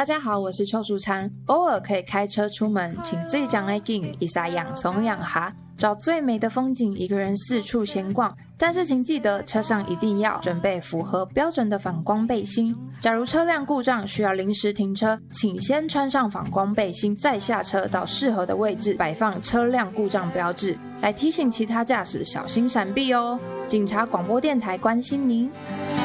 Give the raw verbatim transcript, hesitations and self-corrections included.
大家好，我是邱淑婵。偶尔可以开车出门，请自己讲爱紧，一撒养怂养哈，找最美的风景，一个人四处闲逛。但是请记得，车上一定要准备符合标准的反光背心。假如车辆故障需要临时停车，请先穿上反光背心，再下车到适合的位置摆放车辆故障标志，来提醒其他驾驶小心闪避哦。警察广播电台关心您。